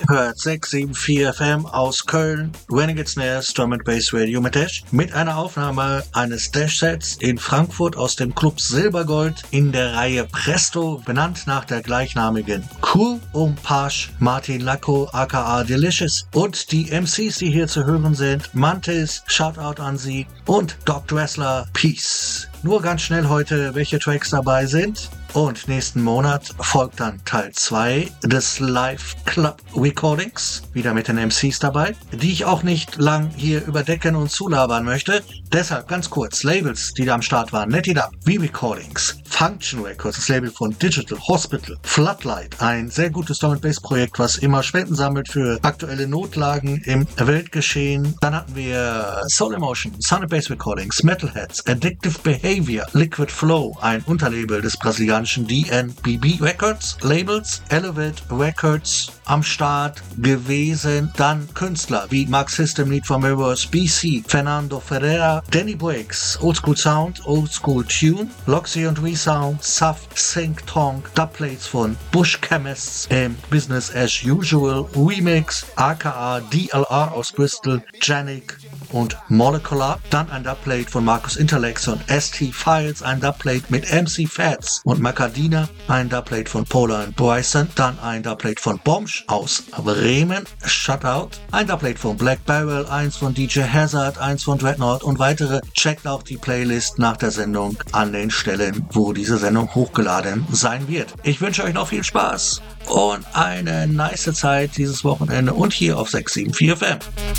hört 674 FM aus Köln, Renegade Snares, Drum and Bass Radio mit Dash, mit einer Aufnahme eines Dash-Sets in Frankfurt aus dem Club Silbergold in der Reihe Presto, benannt nach der gleichnamigen Crew um Pasch, Martin Lacko aka Delicious und die MCs, die hier zu hören sind, Mantis, Shoutout an sie und Doc Wrestler, Peace. Nur ganz schnell heute, welche Tracks dabei sind. Und nächsten Monat folgt dann Teil 2 des Live Club Recordings, wieder mit den MCs dabei, die ich auch nicht lang hier überdecken und zulabern möchte. Deshalb ganz kurz, Labels, die da am Start waren: Let It Up, V-Recordings, Function Records, das Label von Digital Hospital, Floodlight, ein sehr gutes Drum and Bass Projekt, was immer Spenden sammelt für aktuelle Notlagen im Weltgeschehen. Dann hatten wir Soul Emotion, Sound and Bass Recordings, Metalheads, Addictive Behavior, Liquid Flow, ein Unterlabel des brasilianischen DNBB Records Labels, Elevate Records am Start gewesen. Dann Künstler wie Mark System, Need for Mirrors, BC, Fernando Ferreira, Danny Breaks, Old School Sound, Old School Tune, Loxy und Resound, Saf, Sync Tonk, Dubplates von Bush Chemists im Business as Usual Remix, aka DLR aus Bristol, Janik und Molecular. Dann ein Dubplate von Marcus Intellects und ST Files, ein Dubplate mit MC Fats und Macadina, ein Dubplate von Polar und Bryson, dann ein Dubplate von Bomsch aus Bremen, Shutout, ein Dubplate von Black Barrel, eins von DJ Hazard, eins von Dreadnought und weitere. Checkt auch die Playlist nach der Sendung an den Stellen, wo diese Sendung hochgeladen sein wird. Ich wünsche euch noch viel Spaß und eine nice Zeit dieses Wochenende und hier auf 674 FM.